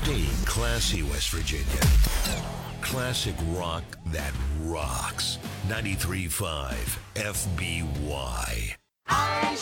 Stay classy, West Virginia. Classic rock that rocks. 93.5 FBY. I